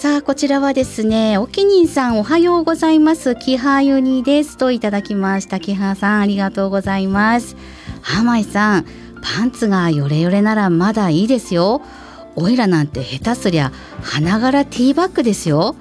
さあこちらはですね、おきにんさんおはようございます、きはゆにですといただきました。きはさんありがとうございます。はまいさん、パンツがヨレヨレならまだいいですよ。おいらなんて下手すりゃ花柄ティーバッグですよ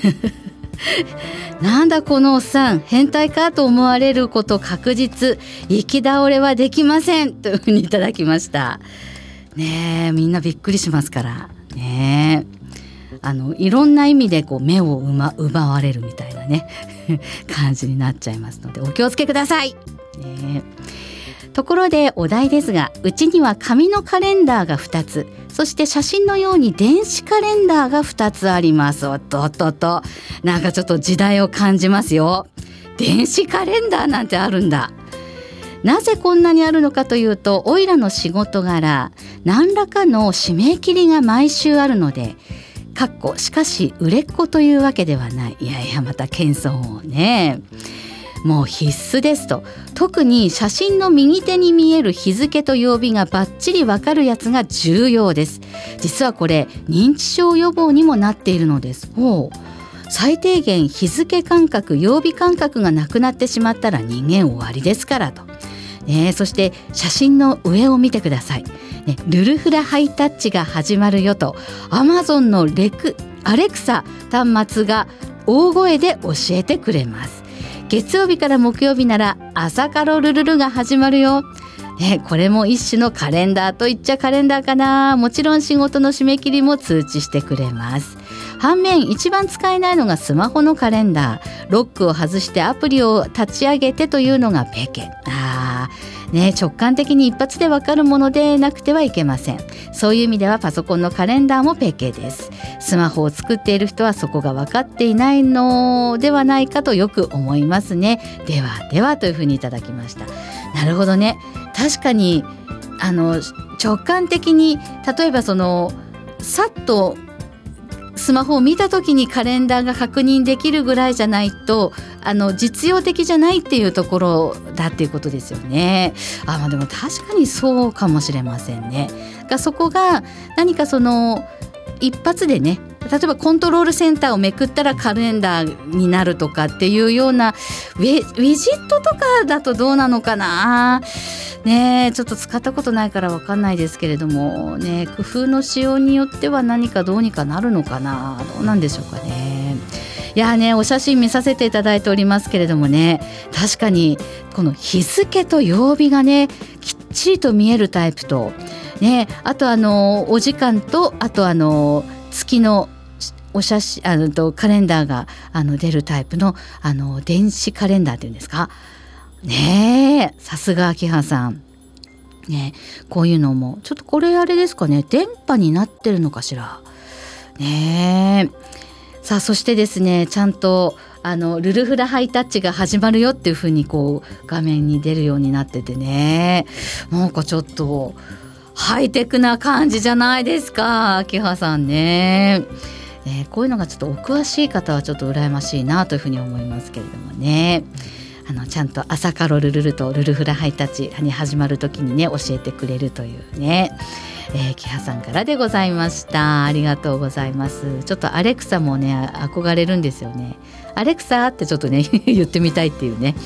なんだこのおっさん変態かと思われること確実、行き倒れはできませんというふうにいただきましたね。えみんなびっくりしますからね。いろんな意味でこう目を奪われるみたいなね感じになっちゃいますのでお気をつけくださいね。ところでお題ですが、うちには紙のカレンダーが2つ、そして写真のように電子カレンダーが2つあります。おっとっとっと、なんかちょっと時代を感じますよ。電子カレンダーなんてあるんだ。なぜこんなにあるのかというと、おいらの仕事柄何らかの締め切りが毎週あるので、しかし売れっ子というわけではない。いやいや、また謙遜をね。もう必須ですと。特に写真の右手に見える日付と曜日がバッチリわかるやつが重要です。実はこれ認知症予防にもなっているのです。最低限日付感覚、曜日感覚がなくなってしまったら人間終わりですからと、そして写真の上を見てください、ルルフラハイタッチが始まるよと Amazon のアレクサ端末が大声で教えてくれます。月曜日から木曜日なら朝カロルルルが始まるよ、これも一種のカレンダーといっちゃカレンダーかな。もちろん仕事の締め切りも通知してくれます。反面一番使えないのがスマホのカレンダー。ロックを外してアプリを立ち上げてというのがペケ。直感的に一発でわかるものでなくてはいけません。そういう意味ではパソコンのカレンダーもペケです。スマホを作っている人はそこが分かっていないのではないかとよく思いますね。ではではというふうにいただきました。なるほどね。確かに直感的に、例えばさっとスマホを見た時にカレンダーが確認できるぐらいじゃないと実用的じゃないっていうところだっていうことですよね。でも確かにそうかもしれませんね。そこが何か一発でね、例えばコントロールセンターをめくったらカレンダーになるとかっていうようなウィジットとかだとどうなのかなね。ちょっと使ったことないから分かんないですけれどもね、工夫の仕様によっては何かどうにかなるのかな、どうなんでしょうかね。いやね、お写真見させていただいておりますけれどもね、確かにこの日付と曜日がねきっちりと見えるタイプとね、あとお時間と、あと月のお写真カレンダーが出るタイプの電子カレンダーっていうんですかね。さすが秋葉さんね。こういうのもちょっとこれあれですかね、電波になってるのかしらね。さあそしてですね、ちゃんとルルフラハイタッチが始まるよっていう風に画面に出るようになっててね、なんかちょっとハイテクな感じじゃないですか、秋葉さんね。こういうのがちょっとお詳しい方はちょっと羨ましいなというふうに思いますけれどもね。ちゃんと朝カロルルルとルルフラハイタッチに始まる時にね教えてくれるというね、木葉さんからでございました。ありがとうございます。ちょっとアレクサもね憧れるんですよね。アレクサってちょっとね言ってみたいっていうね、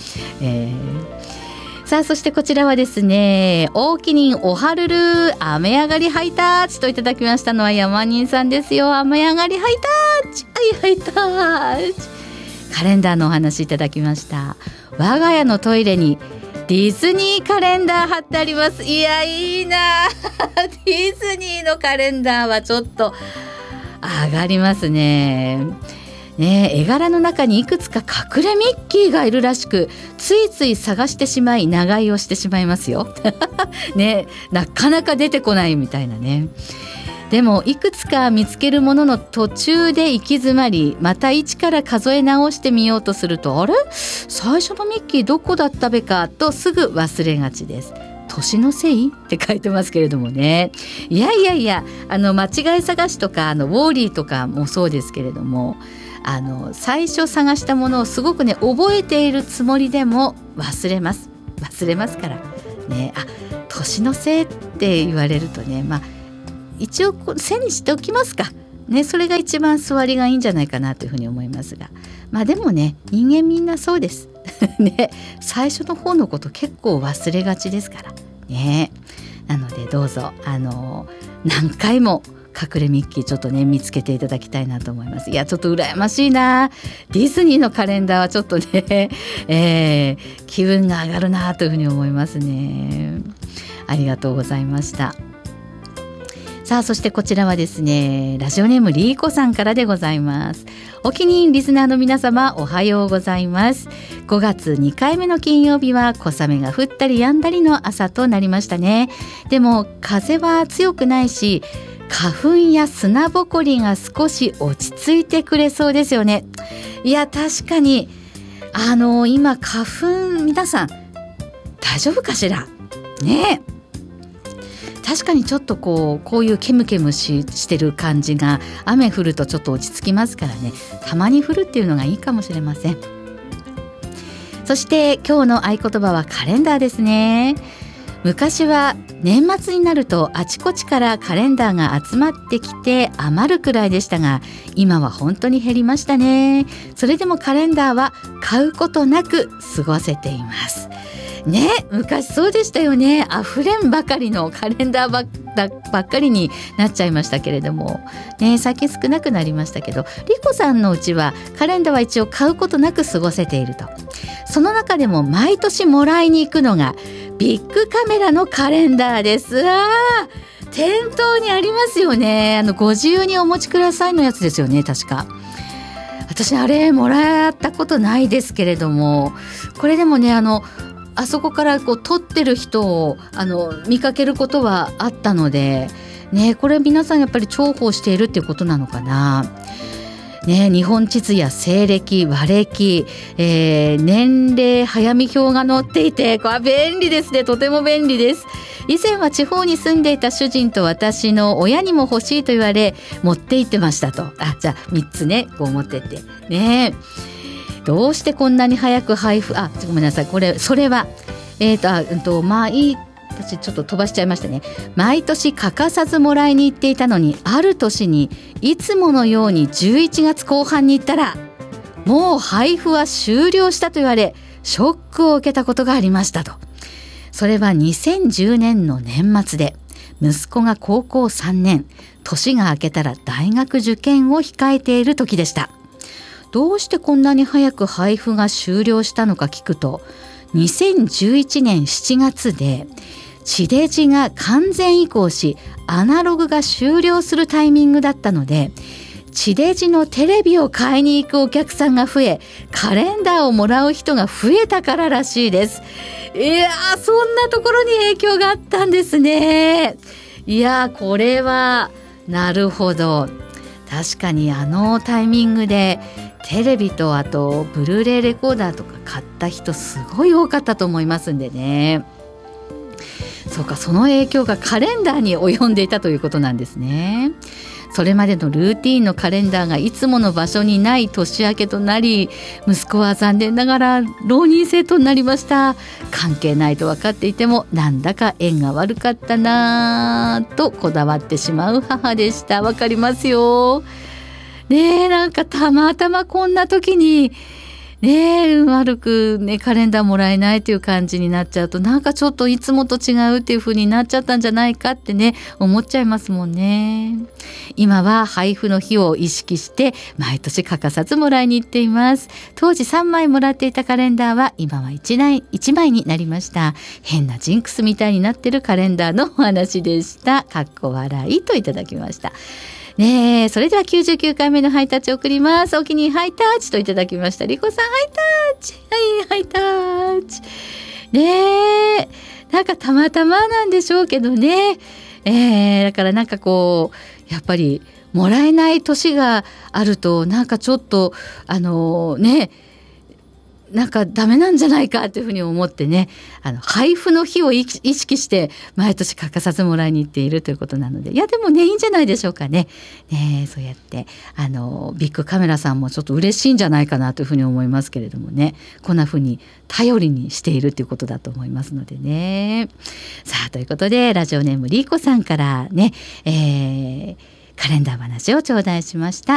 さあそしてこちらはですね、大きにおはるる雨上がりハイタッチといただきましたのは山人さんですよ。雨上がりハイタッチ、ハイタッチ、カレンダーのお話いただきました。我が家のトイレにディズニーカレンダー貼ってあります。いやいいなディズニーのカレンダーはちょっと上がりますね。絵柄の中にいくつか隠れミッキーがいるらしく、ついつい探してしまい長居をしてしまいますよなかなか出てこないみたいなね。でもいくつか見つけるものの途中で行き詰まり、また一から数え直してみようとすると、あれ最初のミッキーどこだったべかとすぐ忘れがちです。年のせいって書いてますけれどもね。いや間違い探しとかウォーリーとかもそうですけれども、最初探したものをすごくね覚えているつもりでも忘れますからね。年のせいって言われるとね、一応背にしておきますかね、それが一番座りがいいんじゃないかなというふうに思いますが、でもね、人間みんなそうですね、最初の方のこと結構忘れがちですからね。なのでどうぞ何回も隠れミッキーちょっとね見つけていただきたいなと思います。いやちょっと羨ましいな。ディズニーのカレンダーはちょっとね、気分が上がるなというふうに思いますね。ありがとうございました。さあ、そしてこちらはですね、ラジオネームリーコさんからでございます。お気に入りリスナーの皆様、おはようございます。5月2回目の金曜日は小雨が降ったり止んだりの朝となりましたね。でも風は強くないし、花粉や砂ぼこりが少し落ち着いてくれそうですよね。いや確かに今花粉皆さん大丈夫かしらね。確かにちょっとこういうケムケムしてる感じが雨降るとちょっと落ち着きますからね、たまに降るっていうのがいいかもしれません。そして今日の合言葉はカレンダーですね。昔は年末になるとあちこちからカレンダーが集まってきて余るくらいでしたが、今は本当に減りましたね。それでもカレンダーは買うことなく過ごせていますね。昔そうでしたよね。溢れんばかりのカレンダーばっかりになっちゃいましたけれどもね、最近少なくなりましたけど、リコさんのうちはカレンダーは一応買うことなく過ごせていると。その中でも毎年もらいに行くのがビッグカメラのカレンダーです。店頭にありますよね。ご自由にお持ちくださいのやつですよね、確か。私あれもらったことないですけれども、これでもねあそこから撮ってる人を見かけることはあったのでね、これ皆さんやっぱり重宝しているっていうことなのかなね。日本地図や西暦、和暦、年齢早見表が載っていて、これ便利ですね。とても便利です。以前は地方に住んでいた主人と私の親にも欲しいと言われ持って行ってましたと。じゃあ3つねこう持ってってね。どうしてこんなに早く配布ごめんなさい、それは私ちょっと飛ばしちゃいましたね。毎年欠かさずもらいに行っていたのに、ある年にいつものように11月後半に行ったらもう配布は終了したと言われショックを受けたことがありましたと。それは2010年の年末で、息子が高校3年、年が明けたら大学受験を控えている時でした。どうしてこんなに早く配布が終了したのか聞くと、2011年7月で地デジが完全移行しアナログが終了するタイミングだったので、地デジのテレビを買いに行くお客さんが増え、カレンダーをもらう人が増えたかららしいです。いやー、そんなところに影響があったんですね。いやー、これはなるほど。確かにタイミングでテレビとあとブルーレイレコーダーとか買った人すごい多かったと思いますんでね。そうか、その影響がカレンダーに及んでいたということなんですね。それまでのルーティーンのカレンダーがいつもの場所にない年明けとなり、息子は残念ながら浪人生となりました。関係ないと分かっていてもなんだか縁が悪かったなぁとこだわってしまう母でした。わかりますよね。なんかたまたまこんな時にね、悪くねカレンダーもらえないという感じになっちゃうと、なんかちょっといつもと違うっていう風になっちゃったんじゃないかってね思っちゃいますもんね。今は配布の日を意識して毎年欠かさずもらいに行っています。当時3枚もらっていたカレンダーは今は1枚になりました。変なジンクスみたいになってるカレンダーのお話でした。かっこ笑いといただきましたね。え、それでは99回目のハイタッチを送ります。お気に入りハイタッチといただきました。リコさんハイタッチ、はい、ハイタッチねえ、なんかたまたまなんでしょうけどね、だからなんかこうやっぱりもらえない年があるとなんかちょっとねなんかダメなんじゃないかというふうに思ってね、配布の日を意識して毎年欠かさずもらいに行っているということなので、いやでもねいいんじゃないでしょうかね。そうやってビッグカメラさんもちょっと嬉しいんじゃないかなというふうに思いますけれどもね、こんなふうに頼りにしているということだと思いますのでね。さあということでラジオネームリーコさんからね、 カレンダー話を頂戴しました。